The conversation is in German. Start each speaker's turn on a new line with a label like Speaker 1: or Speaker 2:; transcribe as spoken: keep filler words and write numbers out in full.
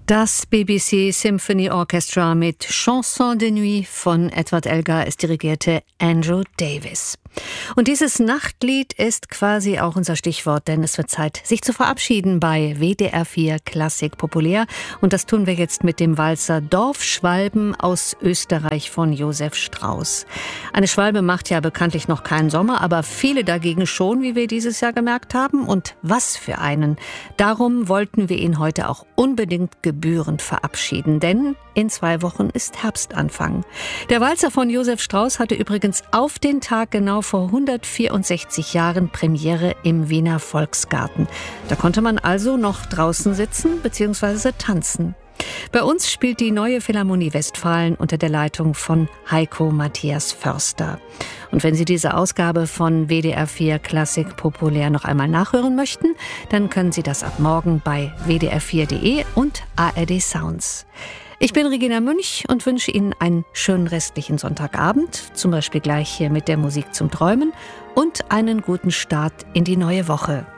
Speaker 1: Das B B C Symphony Orchestra mit Chanson de Nuit von Edward Elgar. Es dirigierte Andrew Davis. Und dieses Nachtlied ist quasi auch unser Stichwort, denn es wird Zeit, sich zu verabschieden bei W D R vier Klassik Populär. Und das tun wir jetzt mit dem Walzer Dorfschwalben aus Österreich von Josef Strauss. Eine Schwalbe macht ja bekanntlich noch keinen Sommer, aber viele dagegen schon, wie wir dieses Jahr gemerkt haben. Und was für einen. Darum wollten wir ihn heute auch unbedingt gebührend verabschieden, denn in zwei Wochen ist Herbstanfang. Der Walzer von Josef Strauss hatte übrigens auf den Tag genau vor hundertvierundsechzig Jahren Premiere im Wiener Volksgarten. Da konnte man also noch draußen sitzen bzw. tanzen. Bei uns spielt die Neue Philharmonie Westfalen unter der Leitung von Heiko Matthias Förster. Und wenn Sie diese Ausgabe von W D R vier Klassik Populär noch einmal nachhören möchten, dann können Sie das ab morgen bei w d r vier punkt de und A R D Sounds. Ich bin Regina Münch und wünsche Ihnen einen schönen restlichen Sonntagabend, zum Beispiel gleich hier mit der Musik zum Träumen, und einen guten Start in die neue Woche.